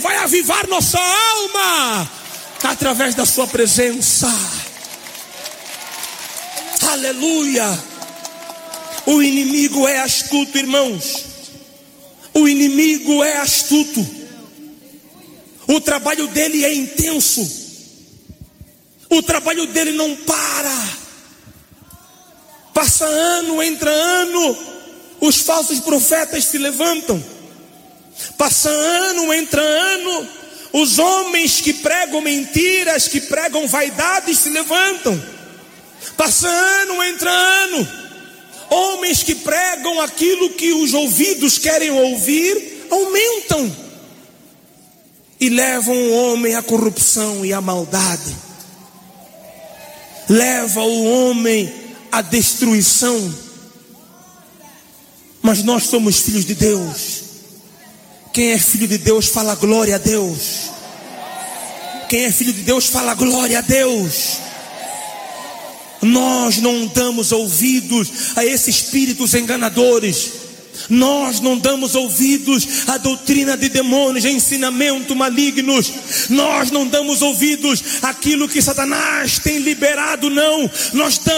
vai avivar nossa alma através da sua presença. Aleluia. O inimigo é astuto, irmãos. O inimigo é astuto. O trabalho dele é intenso. O trabalho dele não para. Passa ano, entra ano, os falsos profetas se levantam. Passa ano, entra ano, os homens que pregam mentiras, que pregam vaidades se levantam. Passa ano, entra ano, homens que pregam aquilo que os ouvidos querem ouvir, aumentam. E levam o homem à corrupção e à maldade. Leva o homem à destruição. Mas nós somos filhos de Deus. Quem é filho de Deus fala glória a Deus. Quem é filho de Deus fala glória a Deus. Nós não damos ouvidos a esses espíritos enganadores. Nós não damos ouvidos à doutrina de demônios, a ensinamento malignos. Nós não damos ouvidos àquilo que Satanás tem liberado, não. Nós damos